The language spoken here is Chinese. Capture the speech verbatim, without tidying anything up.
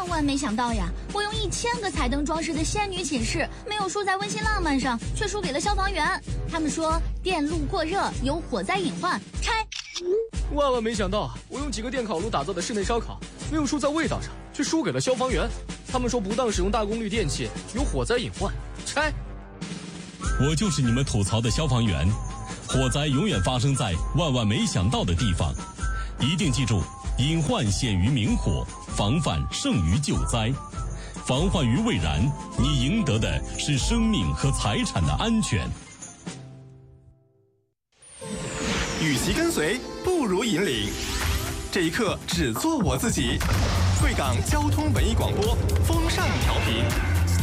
万万没想到呀！我用一千个彩灯装饰的仙女寝室，没有输在温馨浪漫上，却输给了消防员。他们说电路过热有火灾隐患，拆。 万万没想到啊！我用几个电烤炉打造的室内烧烤，没有输在味道上，却输给了消防员。他们说不当使用大功率电器有火灾隐患，拆。 我就是你们吐槽的消防员，火灾永远发生在万万没想到的地方。一定记住，隐患显于明火，防范胜于救灾。防患于未然，你赢得的是生命和财产的安全。 与其跟随，不如引领。这一刻只做我自己。贵港交通文艺广播，风尚调频。